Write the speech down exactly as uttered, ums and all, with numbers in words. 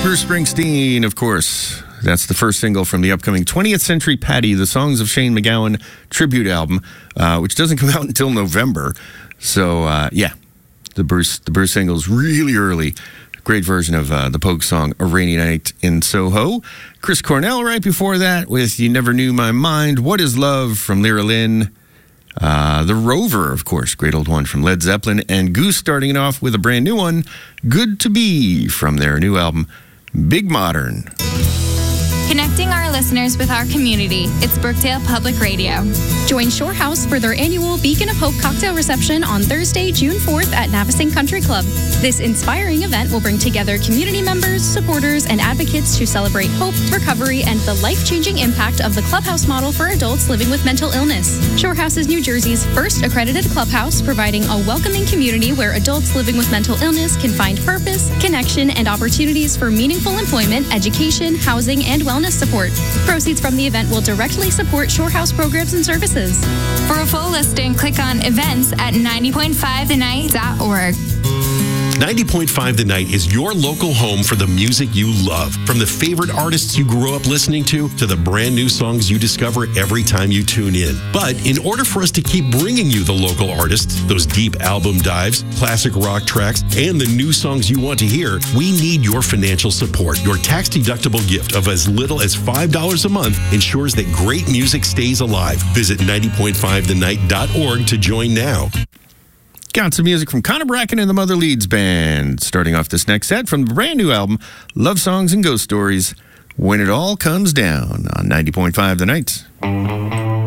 Bruce Springsteen, of course. That's the first single from the upcoming twentieth Century Patty, the Songs of Shane MacGowan tribute album, uh, which doesn't come out until November. So, uh, yeah, the Bruce the Bruce single's really early. Great version of uh, the Pogue song, A Rainy Night in Soho. Chris Cornell right before that with You Never Knew My Mind. What Is Love from Lyra Lynn. Uh, the Rover, of course, great old one from Led Zeppelin. And Goose starting it off with a brand new one, Good to Be, from their new album, Big Modern. Connecting our listeners with our community, it's Brookdale Public Radio. Join Shore House for their annual Beacon of Hope cocktail reception on Thursday, June fourth at Navasink Country Club. This inspiring event will bring together community members, supporters, and advocates to celebrate hope, recovery, and the life-changing impact of the clubhouse model for adults living with mental illness. Shore House is New Jersey's first accredited clubhouse, providing a welcoming community where adults living with mental illness can find purpose, connection, and opportunities for meaningful employment, education, housing, and wellness support. Proceeds from the event will directly support Shore House programs and services. For a full listing, click on events at ninety point five the night dot org. ninety point five The Night is your local home for the music you love. From the favorite artists you grew up listening to, to the brand new songs you discover every time you tune in. But in order for us to keep bringing you the local artists, those deep album dives, classic rock tracks, and the new songs you want to hear, we need your financial support. Your tax-deductible gift of as little as five dollars a month ensures that great music stays alive. Visit ninety point five the night dot org to join now. Got some music from Connor Bracken and the Mother Leeds Band. Starting off this next set from the brand new album, Love Songs and Ghost Stories, When It All Comes Down on ninety point five The Night.